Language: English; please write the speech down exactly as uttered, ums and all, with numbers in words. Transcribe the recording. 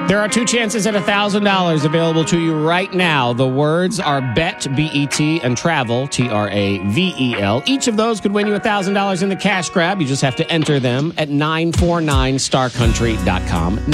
There are two chances at one thousand dollars available to you right now. The words are bet, B E T, and travel, T R A V E L. Each of those could win you one thousand dollars in the cash grab. You just have to enter them at nine four nine star country dot com.